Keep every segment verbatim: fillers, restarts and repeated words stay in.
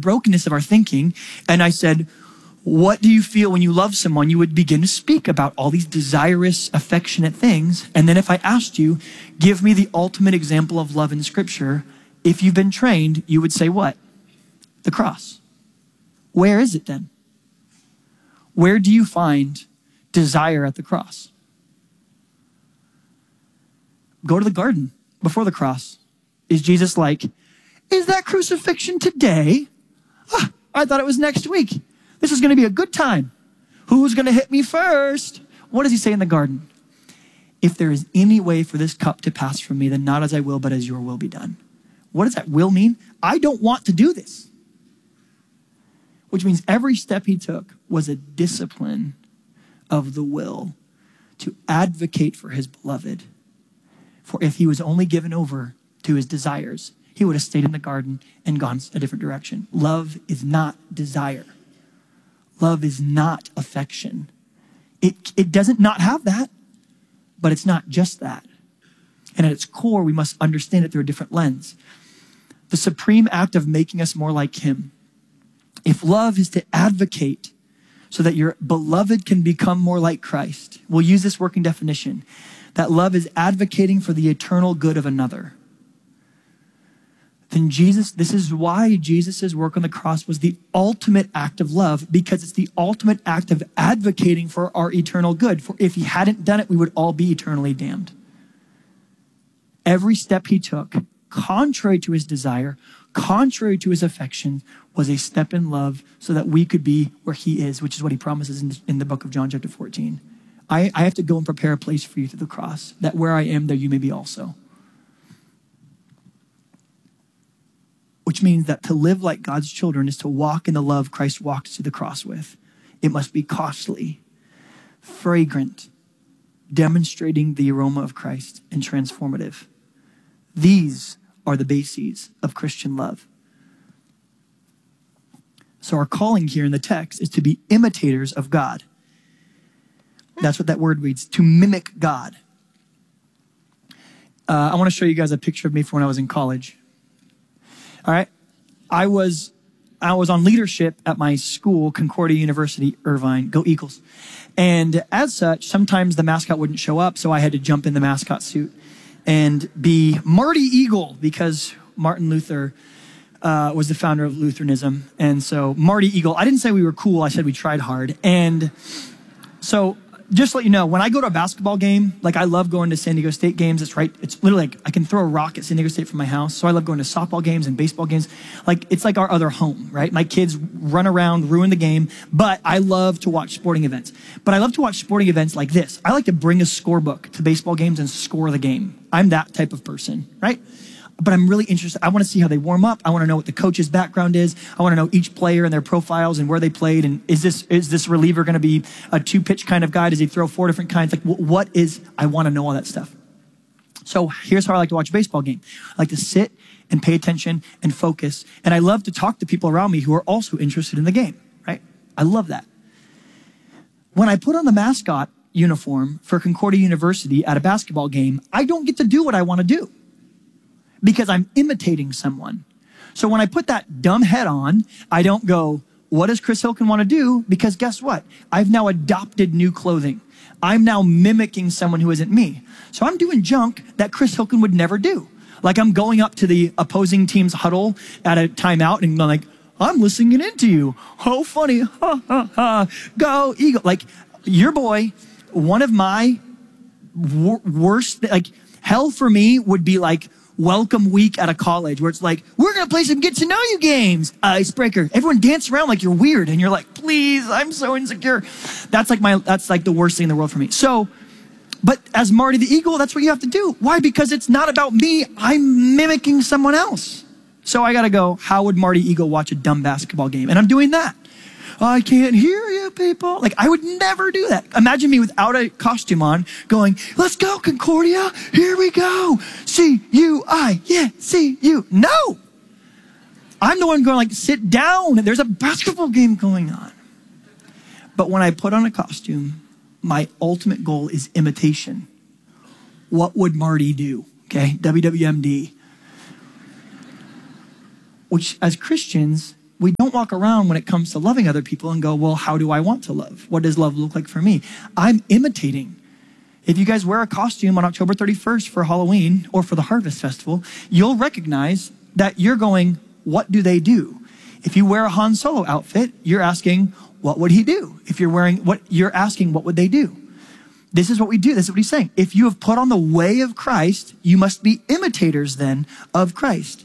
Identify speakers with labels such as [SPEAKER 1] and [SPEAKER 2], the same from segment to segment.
[SPEAKER 1] brokenness of our thinking. And I said, what do you feel when you love someone? You would begin to speak about all these desirous, affectionate things. And then if I asked you, give me the ultimate example of love in scripture, if you've been trained, you would say what? The cross. Where is it then? Where do you find desire at the cross? Go to the garden before the cross. Is Jesus like, is that crucifixion today? Oh, I thought it was next week. This is going to be a good time. Who's going to hit me first? What does he say in the garden? If there is any way for this cup to pass from me, then not as I will, but as your will be done. What does that will mean? I don't want to do this. Which means every step he took was a discipline of the will to advocate for his beloved. For if he was only given over to his desires, he would have stayed in the garden and gone a different direction. Love is not desire. Love is not affection. It, it doesn't not have that, but it's not just that. And at its core, we must understand it through a different lens. The supreme act of making us more like him. If love is to advocate so that your beloved can become more like Christ, we'll use this working definition, that love is advocating for the eternal good of another. Then Jesus, this is why Jesus' work on the cross was the ultimate act of love, because it's the ultimate act of advocating for our eternal good. For if he hadn't done it, we would all be eternally damned. Every step he took, contrary to his desire, contrary to his affection, was a step in love so that we could be where he is, which is what he promises in, in the book of John chapter fourteen. I, I have to go and prepare a place for you through the cross, that where I am, there you may be also. Which means that to live like God's children is to walk in the love Christ walked to the cross with. It must be costly, fragrant, demonstrating the aroma of Christ, and transformative. These are the bases of Christian love. So our calling here in the text is to be imitators of God. That's what that word reads, to mimic God. Uh, I want to show you guys a picture of me from when I was in college. All right. I was, I was on leadership at my school, Concordia University, Irvine, go Eagles. And as such, sometimes the mascot wouldn't show up. So I had to jump in the mascot suit and be Marty Eagle, because Martin Luther uh, was the founder of Lutheranism. And so Marty Eagle, I didn't say we were cool. I said we tried hard. And so just to let you know, when I go to a basketball game, like I love going to San Diego State games. It's right. It's literally like I can throw a rock at San Diego State from my house. So I love going to softball games and baseball games. Like it's like our other home, right? My kids run around, ruin the game, but I love to watch sporting events. But I love to watch sporting events like this. I like to bring a scorebook to baseball games and score the game. I'm that type of person, right? But I'm really interested. I want to see how they warm up. I want to know what the coach's background is. I want to know each player and their profiles and where they played. And is this is this reliever going to be a two-pitch kind of guy? Does he throw four different kinds? Like, what is, I want to know all that stuff. So here's how I like to watch a baseball game. I like to sit and pay attention and focus. And I love to talk to people around me who are also interested in the game, right? I love that. When I put on the mascot uniform for Concordia University at a basketball game, I don't get to do what I want to do, because I'm imitating someone. So when I put that dumb head on, I don't go, what does Chris Hilkin want to do? Because guess what? I've now adopted new clothing. I'm now mimicking someone who isn't me. So I'm doing junk that Chris Hilkin would never do. Like I'm going up to the opposing team's huddle at a timeout and I'm like, I'm listening into you. Oh, funny. Ha, ha, ha. Go Eagle. Like your boy, one of my wor- worst, like hell for me would be like, welcome week at a college where it's like, we're going to play some get to know you games. Icebreaker. Everyone dance around like you're weird. And you're like, please, I'm so insecure. That's like my, that's like the worst thing in the world for me. So, but as Marty the Eagle, that's what you have to do. Why? Because it's not about me. I'm mimicking someone else. So I got to go, how would Marty Eagle watch a dumb basketball game? And I'm doing that. I can't hear you, people. Like, I would never do that. Imagine me without a costume on going, let's go, Concordia. Here we go. C U I. Yeah, C U. No. I'm the one going like, sit down. There's a basketball game going on. But when I put on a costume, my ultimate goal is imitation. What would Marty do? Okay, W W M D. Which, as Christians, we don't walk around when it comes to loving other people and go, well, how do I want to love? What does love look like for me? I'm imitating. If you guys wear a costume on October thirty-first for Halloween or for the Harvest Festival, you'll recognize that you're going, what do they do? If you wear a Han Solo outfit, you're asking, what would he do? If you're wearing what, you're asking, what would they do? This is what we do. This is what he's saying. If you have put on the way of Christ, you must be imitators then of Christ.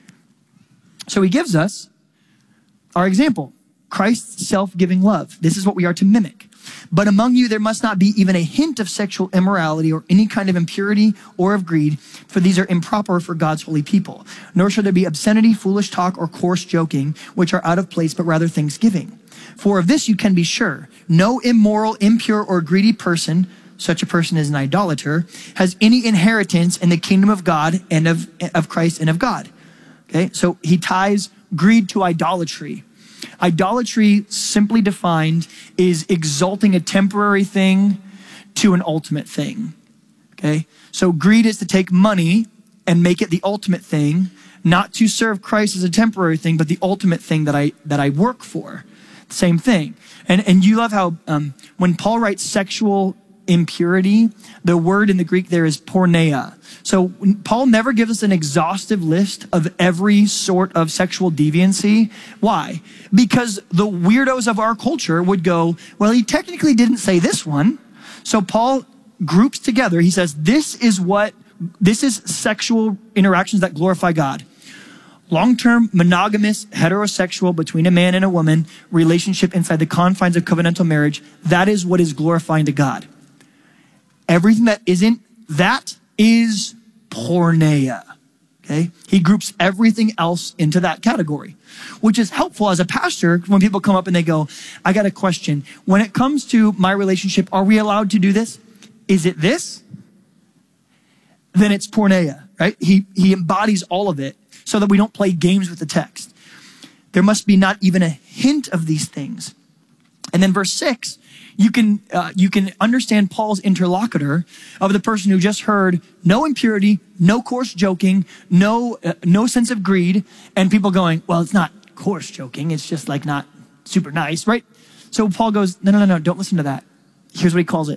[SPEAKER 1] So he gives us our example, Christ's self-giving love. This is what we are to mimic. But among you, there must not be even a hint of sexual immorality or any kind of impurity or of greed, for these are improper for God's holy people. Nor should there be obscenity, foolish talk, or coarse joking, which are out of place, but rather thanksgiving. For of this you can be sure, no immoral, impure, or greedy person, such a person is an idolater, has any inheritance in the kingdom of God and of, of Christ and of God. Okay, so he ties greed to idolatry. Idolatry, simply defined, is exalting a temporary thing to an ultimate thing. Okay, so greed is to take money and make it the ultimate thing, not to serve Christ as a temporary thing, but the ultimate thing that I that I work for. Same thing. And and you love how um, when Paul writes sexual impurity, the word in the Greek there is porneia. So Paul never gives us an exhaustive list of every sort of sexual deviancy. Why? Because the weirdos of our culture would go, well, he technically didn't say this one. So Paul groups together. He says, this is what, this is sexual interactions that glorify God. Long-term, monogamous, heterosexual, between a man and a woman, relationship inside the confines of covenantal marriage, that is what is glorifying to God. Everything that isn't, that is porneia, okay? He groups everything else into that category, which is helpful as a pastor when people come up and they go, I got a question. When it comes to my relationship, are we allowed to do this? Is it this? Then it's porneia, right? He, he embodies all of it so that we don't play games with the text. There must be not even a hint of these things. And then verse six, you can uh, you can understand Paul's interlocutor of the person who just heard no impurity, no coarse joking, no uh, no sense of greed, and people going, well, it's not coarse joking, it's just like not super nice, right? So Paul goes, no, no, no, no, don't listen to that. Here's what he calls it.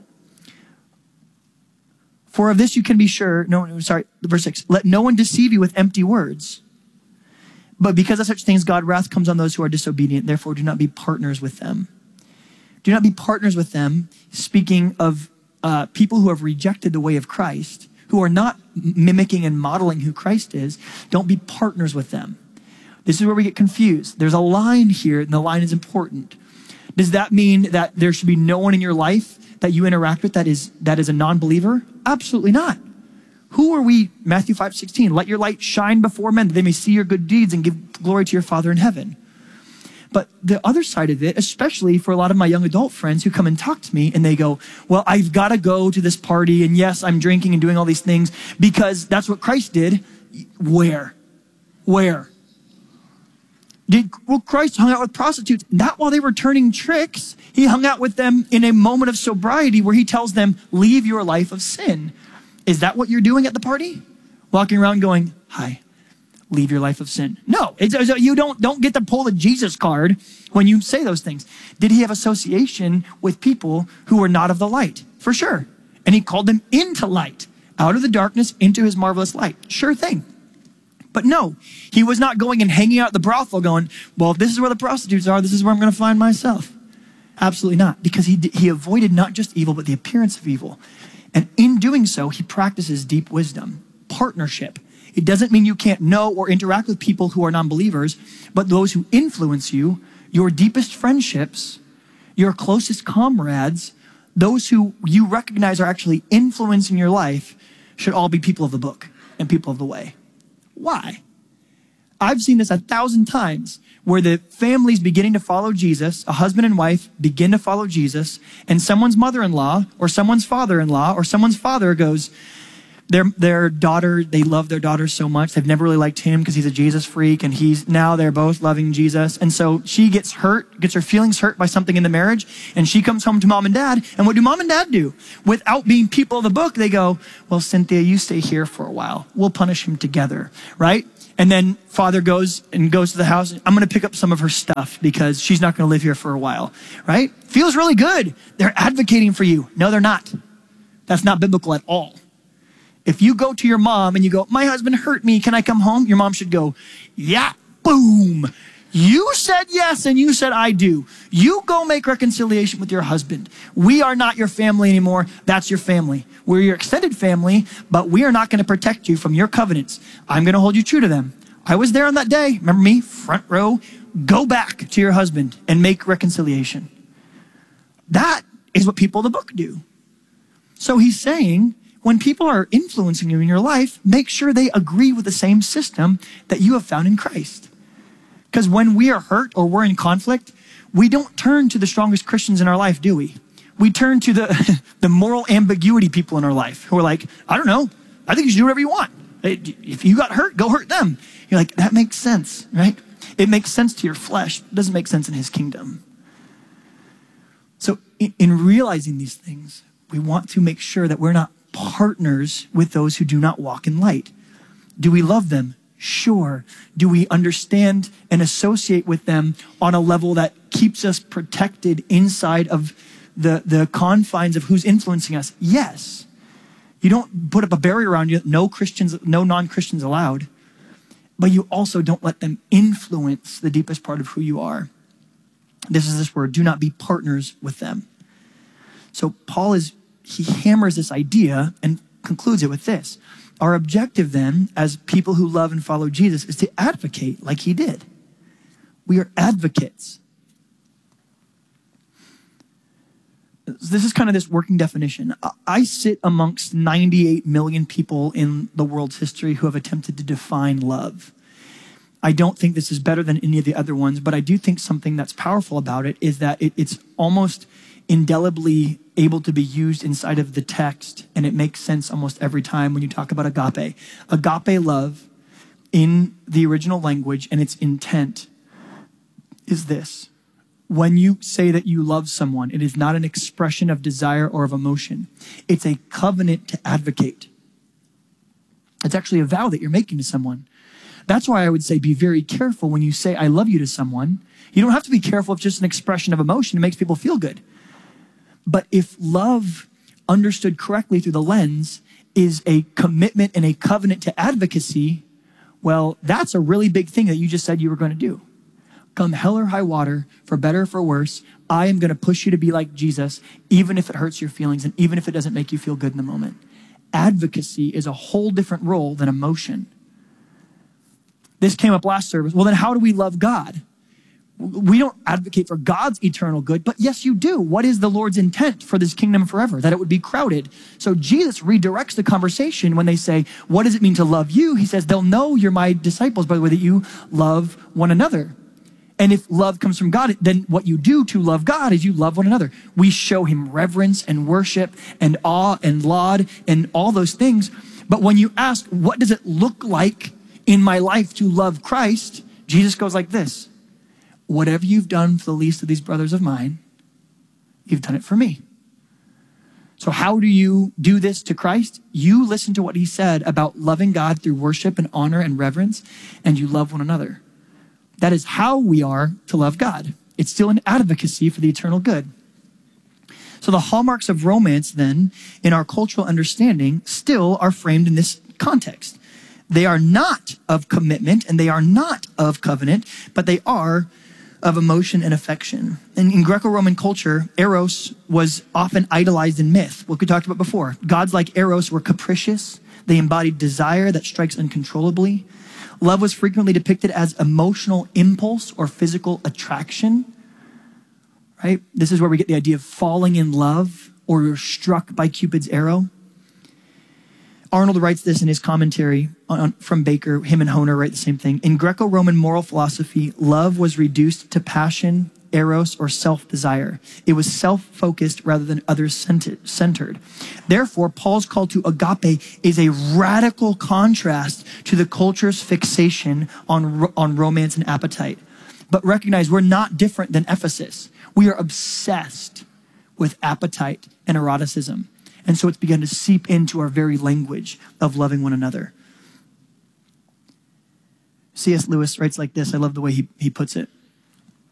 [SPEAKER 1] For of this you can be sure, no, no, sorry, verse six, let no one deceive you with empty words. But because of such things, God's wrath comes on those who are disobedient. Therefore, do not be partners with them. Do not be partners with them, speaking of uh, people who have rejected the way of Christ, who are not mimicking and modeling who Christ is. Don't be partners with them. This is where we get confused. There's a line here, and the line is important. Does that mean that there should be no one in your life that you interact with that is that is a non-believer? Absolutely not. Who are we? Matthew five sixteen, let your light shine before men, that they may see your good deeds and give glory to your Father in heaven. But the other side of it, especially for a lot of my young adult friends who come and talk to me and they go, well, I've got to go to this party. And yes, I'm drinking and doing all these things because that's what Christ did. Where? Where? Did, well, Christ hung out with prostitutes, not while they were turning tricks. He hung out with them in a moment of sobriety where he tells them, leave your life of sin. Is that what you're doing at the party? Walking around going, hi. Leave your life of sin. No, it's, it's, you don't, don't get to pull the Jesus card when you say those things. Did he have association with people who were not of the light? For sure. And he called them into light, out of the darkness into his marvelous light. Sure thing. But no, he was not going and hanging out at the brothel going, well, if this is where the prostitutes are, this is where I'm going to find myself. Absolutely not. Because he, he avoided not just evil, but the appearance of evil. And in doing so, he practices deep wisdom, partnership. It doesn't mean you can't know or interact with people who are non-believers, but those who influence you, your deepest friendships, your closest comrades, those who you recognize are actually influencing your life should all be people of the book and people of the way. Why? I've seen this a thousand times where the family's beginning to follow Jesus, a husband and wife begin to follow Jesus, and someone's mother-in-law or someone's father-in-law or someone's father goes, Their their daughter, they love their daughter so much. They've never really liked him because he's a Jesus freak, and he's now they're both loving Jesus. And so she gets hurt, gets her feelings hurt by something in the marriage, and she comes home to mom and dad. And what do mom and dad do? Without being people of the book, they go, well, Cynthia, you stay here for a while. We'll punish him together, right? And then father goes and goes to the house. I'm going to pick up some of her stuff because she's not going to live here for a while, right? Feels really good. They're advocating for you. No, they're not. That's not biblical at all. If you go to your mom and you go, my husband hurt me, can I come home? Your mom should go, yeah, boom. You said yes and you said I do. You go make reconciliation with your husband. We are not your family anymore. That's your family. We're your extended family, but we are not going to protect you from your covenants. I'm going to hold you true to them. I was there on that day. Remember me? Front row. Go back to your husband and make reconciliation. That is what people of the book do. So he's saying, when people are influencing you in your life, make sure they agree with the same system that you have found in Christ. Because when we are hurt or we're in conflict, we don't turn to the strongest Christians in our life, do we? We turn to the, the moral ambiguity people in our life who are like, I don't know. I think you should do whatever you want. If you got hurt, go hurt them. You're like, that makes sense, right? It makes sense to your flesh. It doesn't make sense in his kingdom. So in, in realizing these things, we want to make sure that we're not partners with those who do not walk in light. Do we love them? Sure. Do we understand and associate with them on a level that keeps us protected inside of the, the confines of who's influencing us? Yes. You don't put up a barrier around you, no Christians, no non-Christians allowed, but you also don't let them influence the deepest part of who you are. This is this word, do not be partners with them. So Paul is, he hammers this idea and concludes it with this. Our objective then, as people who love and follow Jesus, is to advocate like he did. We are advocates. This is kind of this working definition. I sit amongst ninety-eight million people in the world's history who have attempted to define love. I don't think this is better than any of the other ones, but I do think something that's powerful about it is that it, it's almost indelibly able to be used inside of the text, and it makes sense almost every time when you talk about agape. Agape love in the original language and its intent is this. When you say that you love someone, it is not an expression of desire or of emotion. It's a covenant to advocate. It's actually a vow that you're making to someone. That's why I would say be very careful when you say I love you to someone. You don't have to be careful if it's just an expression of emotion. It makes people feel good. But if love, understood correctly through the lens, is a commitment and a covenant to advocacy, well, that's a really big thing that you just said you were going to do. Come hell or high water, for better or for worse, I am going to push you to be like Jesus, even if it hurts your feelings and even if it doesn't make you feel good in the moment. Advocacy is a whole different role than emotion. This came up last service. Well, then how do we love God? We don't advocate for God's eternal good, but yes, you do. What is the Lord's intent for this kingdom forever? That it would be crowded. So Jesus redirects the conversation when they say, what does it mean to love you? He says, they'll know you're my disciples by the way that you love one another. And if love comes from God, then what you do to love God is you love one another. We show him reverence and worship and awe and laud and all those things. But when you ask, what does it look like in my life to love Christ? Jesus goes like this. Whatever you've done for the least of these brothers of mine, you've done it for me. So how do you do this to Christ? You listen to what he said about loving God through worship and honor and reverence, and you love one another. That is how we are to love God. It's still an advocacy for the eternal good. So the hallmarks of romance then, in our cultural understanding, still are framed in this context. They are not of commitment and they are not of covenant, but they are of emotion and affection. And in Greco-Roman culture, Eros was often idolized in myth, what we talked about before. Gods like Eros were capricious. They embodied desire that strikes uncontrollably. Love was frequently depicted as emotional impulse or physical attraction, right? This is where we get the idea of falling in love or you're struck by Cupid's arrow. Arnold writes this in his commentary on, from Baker. Him and Honer write the same thing. In Greco-Roman moral philosophy, love was reduced to passion, eros, or self-desire. It was self-focused rather than others-centered. Therefore, Paul's call to agape is a radical contrast to the culture's fixation on, on romance and appetite. But recognize we're not different than Ephesus. We are obsessed with appetite and eroticism. And so it's begun to seep into our very language of loving one another. C S. Lewis writes like this. I love the way he, he puts it.